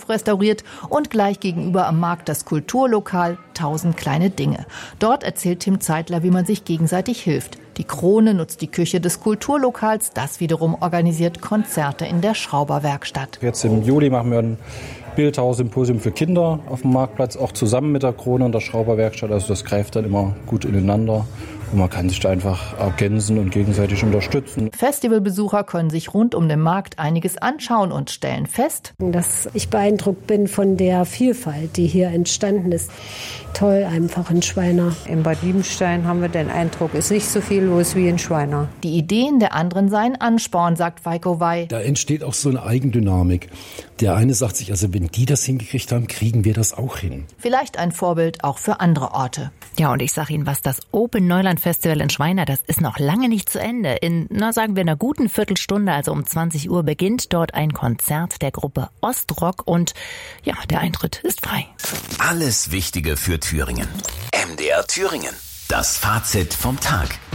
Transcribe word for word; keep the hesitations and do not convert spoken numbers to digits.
Friedhof restauriert und gleich gegenüber am Markt das Kulturlokal Tausend kleine Dinge. Dort erzählt Tim Zeitler, wie man sich gegenseitig hilft. Die Krone nutzt die Küche des Kulturlokals, das wiederum organisiert Konzerte in der Schrauberwerkstatt. Jetzt im Juli machen wir ein Bildhauersymposium für Kinder auf dem Marktplatz, auch zusammen mit der Krone und der Schrauberwerkstatt. Also das greift dann immer gut ineinander. Und man kann sich da einfach ergänzen und gegenseitig unterstützen. Festivalbesucher können sich rund um den Markt einiges anschauen und stellen fest, dass ich beeindruckt bin von der Vielfalt, die hier entstanden ist. Toll einfach in Schweina. In Bad Liebenstein haben wir den Eindruck, ist nicht so viel los wie in Schweina. Die Ideen der anderen seien Ansporn, sagt Weiko Wey. Da entsteht auch so eine Eigendynamik. Der eine sagt sich, also wenn die das hingekriegt haben, kriegen wir das auch hin. Vielleicht ein Vorbild auch für andere Orte. Ja, und ich sage Ihnen was, das Open Neuland Festival in Schweina, das ist noch lange nicht zu Ende. In, na sagen wir, einer guten Viertelstunde, also um zwanzig Uhr, beginnt dort ein Konzert der Gruppe Ostrock und ja, der Eintritt ist frei. Alles Wichtige für Thüringen. M D R Thüringen. Das Fazit vom Tag.